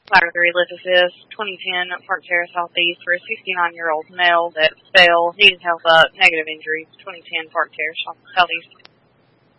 Ladder 3 Lithosis, 2010 Park Terrace Southeast for a 69-year-old male that fell, needed help up, negative injuries, 2010 Park Terrace Southeast.